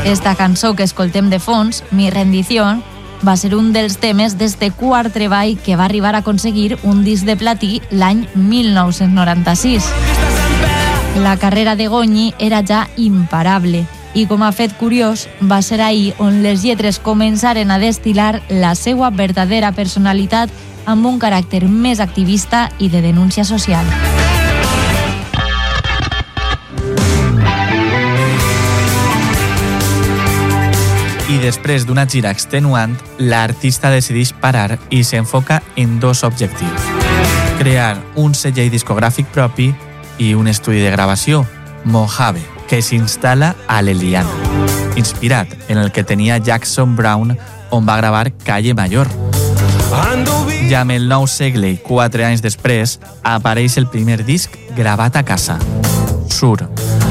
Esta cançó que escoltem de fons, Mi rendición, va ser un dels temes d'este quart treball que va arribar a aconseguir un disc de platí l'any 1996. La carrera de Goñi era ja imparable i, com a fet curiós, va ser ahir on les lletres començaren a destil·lar la seva verdadera personalitat amb un caràcter més activista i de denúncia social. I després d'una gira extenuant, l'artista decideix parar i s'enfoca en dos objectius: crear un segell discogràfic propi i un estudi de gravació, Mojave, que s'instal·la a l'Eliana, inspirat en el que tenia Jackson Browne, on va gravar Calle Mayor. Ja amb el nou segle i 4 anys després, apareix el primer disc gravat a casa, Sur.